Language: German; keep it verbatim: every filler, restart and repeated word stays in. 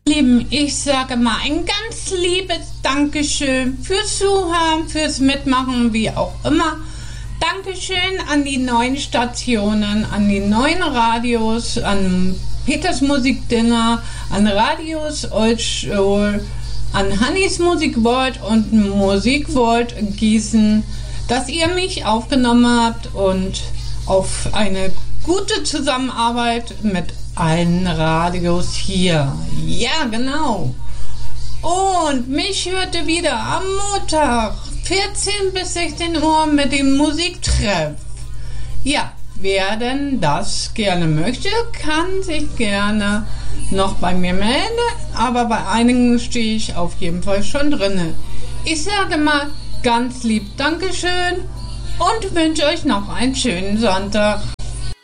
Lieben, ich sage mal ein ganz liebes Dankeschön fürs Zuhören, fürs Mitmachen, wie auch immer. Dankeschön an die neuen Stationen, an die neuen Radios, an Peters Musikdinner, an Radios Oldschool, an Hannis Musikworld und Musikworld Gießen, dass ihr mich aufgenommen habt und auf eine gute Zusammenarbeit mit allen Radios hier. Ja, genau. Und mich hört ihr wieder am Montag, vierzehn bis sechzehn Uhr mit dem Musiktreff. Ja, wer denn das gerne möchte, kann sich gerne noch bei mir melden, aber bei einigen stehe ich auf jeden Fall schon drinne. Ich sage mal ganz lieb Dankeschön und wünsche euch noch einen schönen Sonntag.